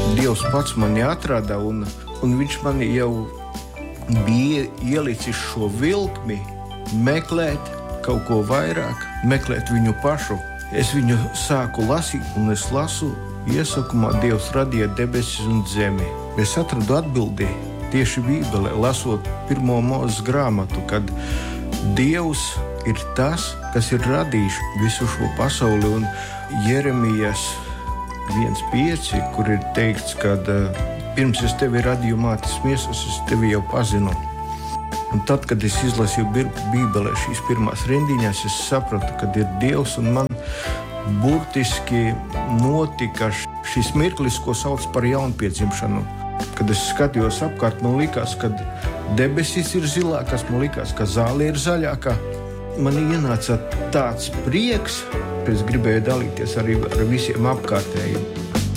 Dievs pats mani atrada, un viņš mani jau bija ielicis šo vilkmi meklēt kaut ko vairāk, meklēt viņu pašu. Es viņu sāku lasīt, un es lasu iesākumā Dievs radīja debesis un zemi. Es atradu atbildi tieši Bībelē, lasot 1. Mūzes grāmatu, kad Dievs ir tas, kas ir radījis visu šo pasauli, un Jeremijas 1,5, kur ir teikts, ka pirms es tevi radīju mātes miesas, es tevi jau pazinu. Un tad, kad es izlasīju Bībelē šīs pirmās rindiņas, es sapratu, ka ir Dievs, un man burtiski notika šis mirklis, ko sauc par jaunpiedzimšanu. Kad es skatījos apkārt, man likās, ka debesis ir zilākas, man likās, ka zāle ir zaļākā. Man ienāca tāds prieks, ka es gribēju dalīties arī ar visiem apkārtējiem.